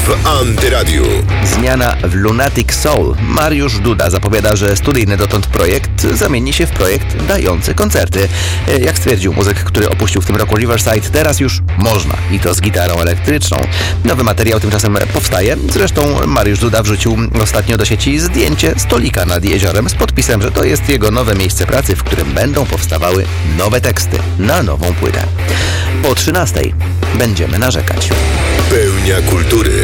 w Antyradiu. Zmiana w Lunatic Soul. Mariusz Duda zapowiada, że studyjny dotąd projekt zamieni się w projekt dający koncerty. Jak stwierdził muzyk, który opuścił w tym roku Riverside, teraz już można i to z gitarą elektryczną. Nowy materiał tymczasem powstaje. Zresztą Mariusz Duda wrzucił ostatnio do sieci zdjęcie stolika nad jeziorem z podpisem, że to jest jego nowe miejsce pracy, w którym będą powstawały nowe teksty na nową płytę. Po 13:00 będziemy narzekać. Pełnia kultury.